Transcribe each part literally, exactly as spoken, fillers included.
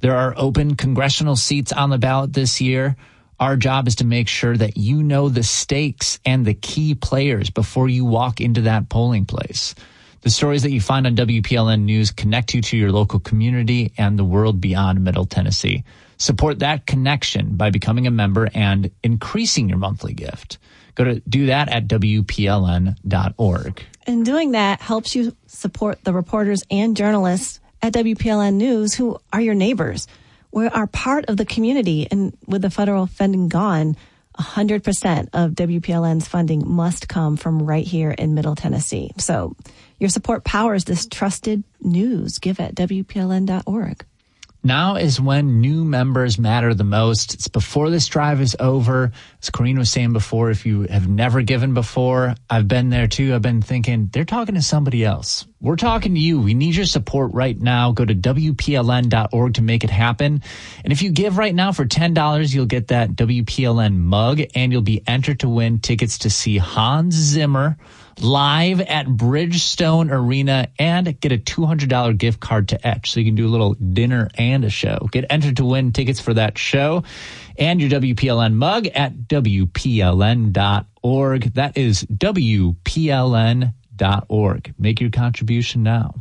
There are open congressional seats on the ballot this year. Our job is to make sure that you know the stakes and the key players before you walk into that polling place. The stories that you find on W P L N News connect you to your local community and the world beyond Middle Tennessee. Support that connection by becoming a member and increasing your monthly gift. Go to do that at W P L N dot org. And doing that helps you support the reporters and journalists at W P L N News who are your neighbors. We are part of the community, and with the federal funding gone, one hundred percent of W P L N's funding must come from right here in Middle Tennessee. So your support powers this trusted news. Give at W P L N dot org. Now is when new members matter the most. It's before this drive is over. As Corrine was saying before, if you have never given before, I've been there too. I've been thinking, they're talking to somebody else. We're talking to you. We need your support right now. Go to W P L N dot org to make it happen. And if you give right now for ten dollars, you'll get that W P L N mug, and you'll be entered to win tickets to see Hans Zimmer live at Bridgestone Arena and get a two hundred dollars gift card to Etch. So you can do a little dinner and a show. Get entered to win tickets for that show and your W P L N mug at W P L N dot org. That is W P L N dot org. Make your contribution now.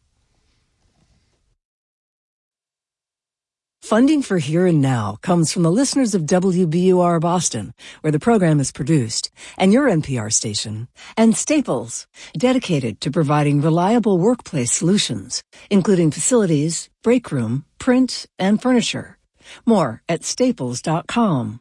Funding for Here and Now comes from the listeners of W B U R Boston, where the program is produced, and your N P R station, and Staples, dedicated to providing reliable workplace solutions, including facilities, break room, print, and furniture. More at staples dot com.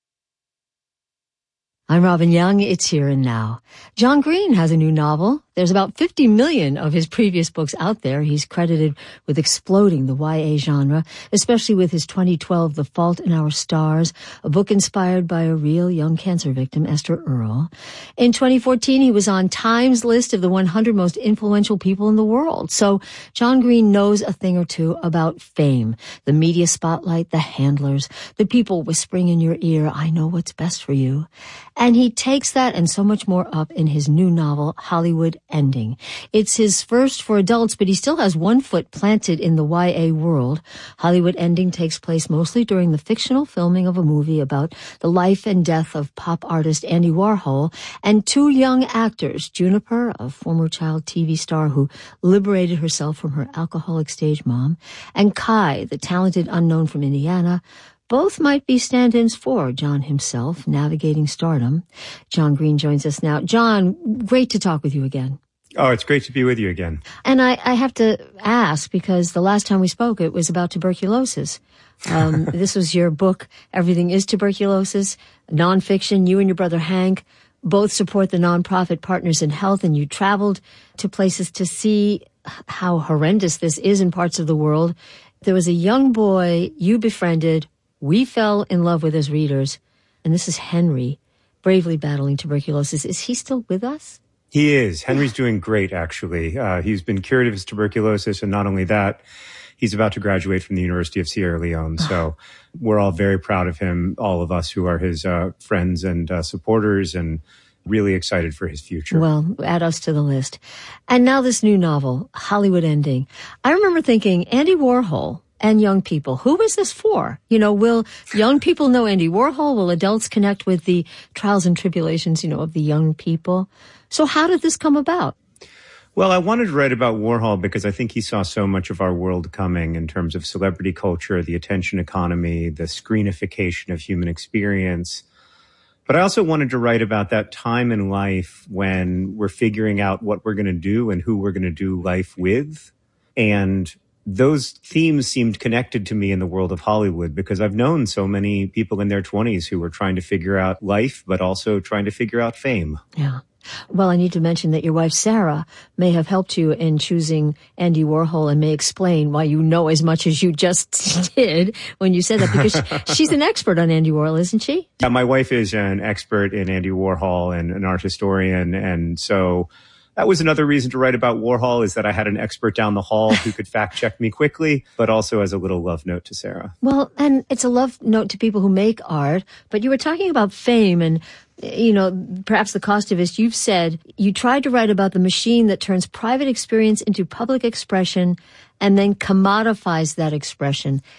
I'm Robin Young. It's Here and Now. John Green has a new novel. There's about fifty million of his previous books out there. He's credited with exploding the Y A genre, especially with his twenty twelve The Fault in Our Stars, a book inspired by a real young cancer victim, Esther Earle. In twenty fourteen, he was on Time's list of the one hundred most influential people in the world. So John Green knows a thing or two about fame, the media spotlight, the handlers, the people whispering in your ear, I know what's best for you. And he takes that and so much more up in his new novel, Hollywood Ending. It's his first for adults, but he still has one foot planted in the Y A world. Hollywood Ending takes place mostly during the fictional filming of a movie about the life and death of pop artist Andy Warhol and two young actors, Juniper, a former child T V star who liberated herself from her alcoholic stage mom, and Kai, the talented unknown from Indiana. Both might be stand-ins for John himself, navigating stardom. John Green joins us now. John, great to talk with you again. Oh, it's great to be with you again. And I, I have to ask, because the last time we spoke, it was about tuberculosis. Um, this was your book, Everything is Tuberculosis, nonfiction. You and your brother Hank both support the nonprofit Partners in Health, and you traveled to places to see how horrendous this is in parts of the world. There was a young boy you befriended. We fell in love with as readers, and this is Henry, bravely battling tuberculosis. Is he still with us? He is. Henry's doing great, actually. Uh, he's been cured of his tuberculosis, and not only that, he's about to graduate from the University of Sierra Leone. So we're all very proud of him, all of us who are his uh, friends and uh, supporters, and really excited for his future. Well, add us to the list. And now this new novel, Hollywood Ending. I remember thinking, Andy Warhol and young people, who is this for? You know, will young people know Andy Warhol? Will adults connect with the trials and tribulations, you know, of the young people? So how did this come about? Well, I wanted to write about Warhol because I think he saw so much of our world coming in terms of celebrity culture, the attention economy, the screenification of human experience. But I also wanted to write about that time in life when we're figuring out what we're going to do and who we're going to do life with. And those themes seemed connected to me in the world of Hollywood because I've known so many people in their twenties who were trying to figure out life, but also trying to figure out fame. Yeah. Well, I need to mention that your wife, Sarah, may have helped you in choosing Andy Warhol and may explain why you know as much as you just did when you said that, because she's an expert on Andy Warhol, isn't she? Yeah, my wife is an expert in Andy Warhol and an art historian, and so that was another reason to write about Warhol, is that I had an expert down the hall who could fact check me quickly, but also as a little love note to Sarah. Well, and it's a love note to people who make art, but you were talking about fame and, you know, perhaps the Costivist. You've said you tried to write about the machine that turns private experience into public expression and then commodifies that expression.